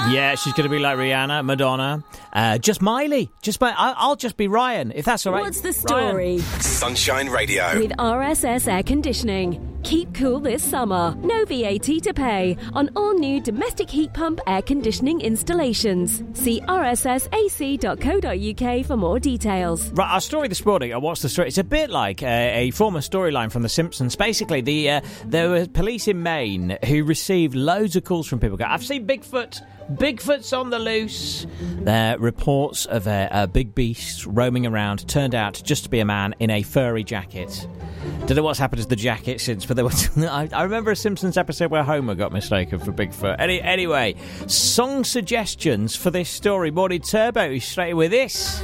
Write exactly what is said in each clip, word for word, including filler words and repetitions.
Yeah, she's going to be like Rihanna, Madonna, uh, just Miley. Just by, I'll just be Ryan, if that's all right. What's the story? Ryan. Sunshine Radio. With R S S Air Conditioning. Keep cool this summer. No V A T to pay on all new domestic heat pump air conditioning installations. See r s s a c dot co dot u k for more details. Right, our story this morning, uh, what's the story? It's a bit like uh, a former storyline from The Simpsons. Basically, the uh, there were police in Maine who received loads of calls from people going, I've seen Bigfoot. Bigfoot's on the loose. There reports of a, a big beast roaming around. Turned out just to be a man in a furry jacket. Don't know what's happened to the jacket since, but there was. I, I remember a Simpsons episode where Homer got mistaken for Bigfoot. Any, anyway, song suggestions for this story. Morning Turbo, straight with this.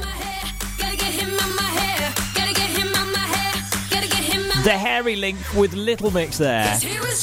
The hairy link with Little Mix there.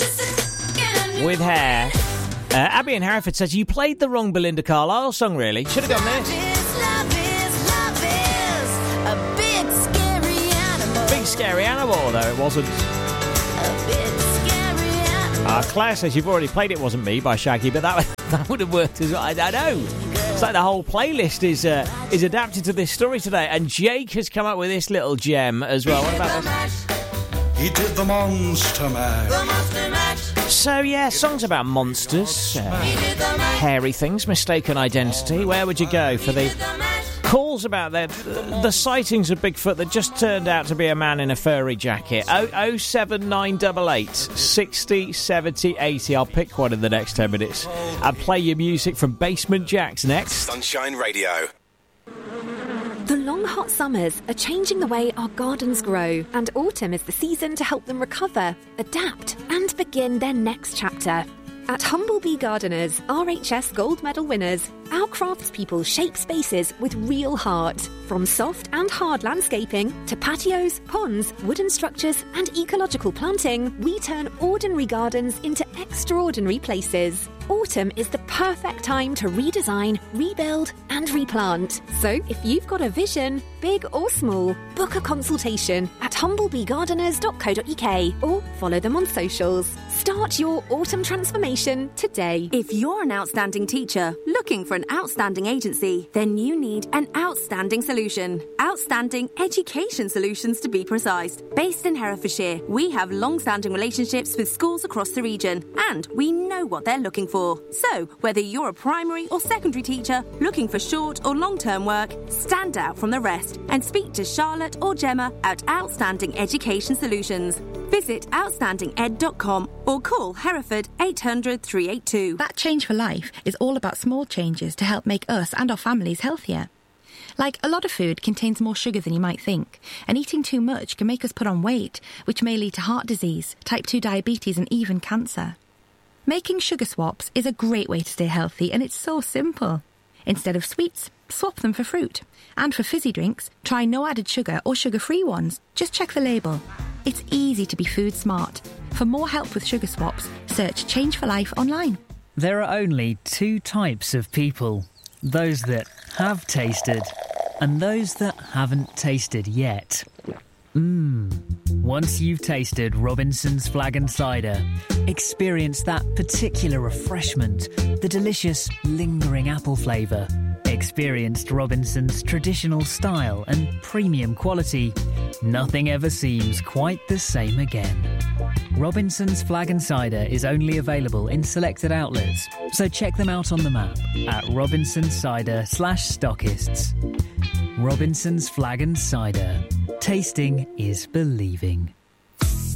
With hair. Uh, Abby in Hereford says, you played the wrong Belinda Carlisle song, really. Should have gone this. Love is, love is a big scary animal. Big scary animal, though it wasn't. A big scary animal. Uh, Claire says, you've already played It Wasn't Me by Shaggy, but that that would have worked as well. I, I know. It's like the whole playlist is uh, is adapted to this story today. And Jake has come up with this little gem as well. What about this? He did the Monster Mash. The Monster Mash. So, yeah, songs about monsters, uh, hairy things, mistaken identity. Where would you go for the calls about the, the sightings of Bigfoot that just turned out to be a man in a furry jacket? oh seven nine eight eight, sixty, seventy, eighty. I'll pick one in the next ten minutes and play your music from Basement Jaxx next. Sunshine Radio. The long hot summers are changing the way our gardens grow, and autumn is the season to help them recover, adapt, and begin their next chapter. At Humblebee Gardeners, R H S Gold Medal winners, our craftspeople shape spaces with real heart. From soft and hard landscaping to patios, ponds, wooden structures, and ecological planting, we turn ordinary gardens into extraordinary places. Autumn is the perfect time to redesign, rebuild, and replant. So if you've got a vision, big or small, book a consultation at humblebee gardeners dot co dot u k or follow them on socials. Start your autumn transformation today. If you're an outstanding teacher looking for an outstanding agency, then you need an outstanding solution. Outstanding Education Solutions, to be precise. Based in Herefordshire, we have long-standing relationships with schools across the region, and we know what they're looking for. So, whether you're a primary or secondary teacher looking for short or long-term work, stand out from the rest and speak to Charlotte or Gemma at Outstanding Education Solutions. Visit outstanding ed dot com or call Hereford eight hundred, three eight two. That Change for Life is all about small changes to help make us and our families healthier. Like, a lot of food contains more sugar than you might think, and eating too much can make us put on weight, which may lead to heart disease, type two diabetes, and even cancer. Making sugar swaps is a great way to stay healthy, and it's so simple. Instead of sweets, swap them for fruit. And for fizzy drinks, try no added sugar or sugar-free ones. Just check the label. It's easy to be food smart. For more help with sugar swaps, search Change for Life online. There are only two types of people. Those that have tasted and those that haven't tasted yet. Mmm. Once you've tasted Robinson's Flag and Cider, experience that particular refreshment, the delicious, lingering apple flavour. Experienced Robinson's traditional style and premium quality. Nothing ever seems quite the same again. Robinson's Flag and Cider is only available in selected outlets, so check them out on the map at Robinson's Cider slash stockists. Robinson's Flag and Cider. Tasting is believing.